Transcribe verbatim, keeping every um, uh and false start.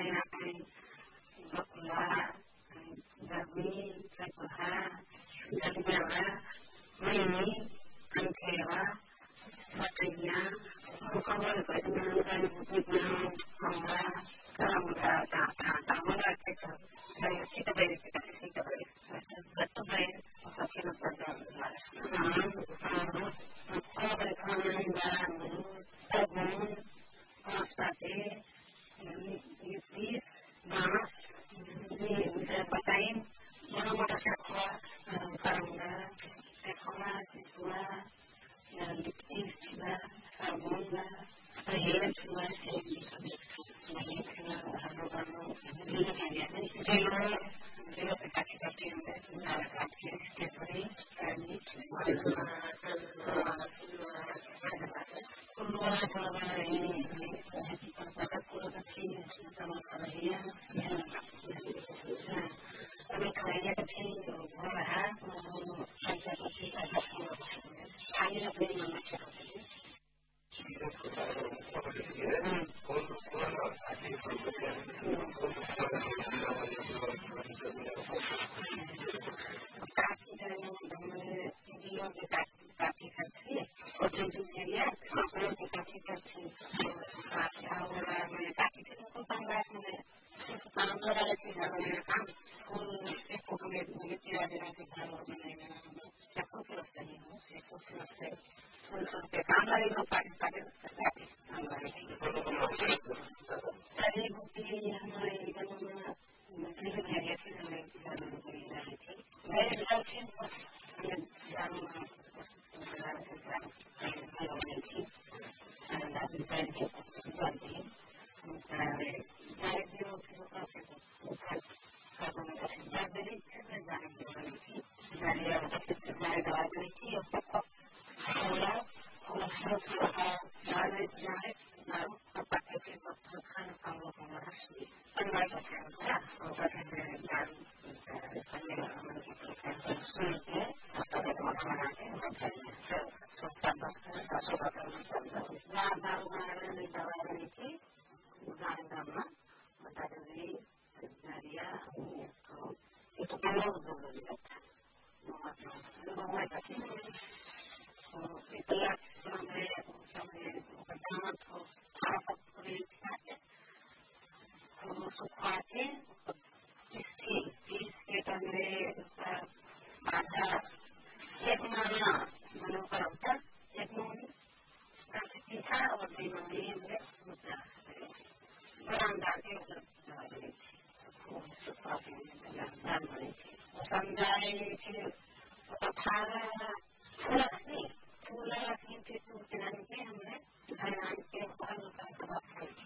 natin bakla, gabi, katuha, dagdara, mini, kantera, matanya, bukanlah dengan dengan mama, kalau tak tak tak tak mana kita dari kita dari kita kita dari betul dari kita pada kalau berkawan dan sabun, masker, ipis, mas, ini patain, mana mana sekolah, karena sekolah siswa yang ipis juga, sabun lah, air juga, air juga, baru-baru, ini kan ini dulu, dulu kecil-kecil yang ada kecil seperti ini, keluar keluar ini, pasal keluar kecil, sama saya, kami kaya kecil, wah, saya kecil ada semua, hanya beli nama saya. Kaki dan video dikasih-kasih, foto juga, foto dikasih-kasih, awal kaki itu tambah tambah ada juga kan, itu kemudian tidak ada kalau siapa terus tadi, siapa terus tadi. Kamar itu pada tadi tadi bukti yang mulai dengan mungkin hari ini mulai kita menjadi dari dari yang dari dari jadi dari dari itu bukan karena dari dari dari dari dari itu apa Orang orang suka jalan jalan lalu apa itu bukan kalau orang pengajar kan orang yang panggil itu atau orang yang susah bahasa susah nah baru-baru ini baru ini udah lama dari dari ya itu kalau dulu lihat nomor itulah sampai sampai pertama terus rasa politik kalau sukhati isti isti tadi ada yang mana menurut yang nanti kita orang ini sudah berangkat itu sukhati dengan dan sampai itu para pula ni pula yang itu dengan dia, hanya itu orang yang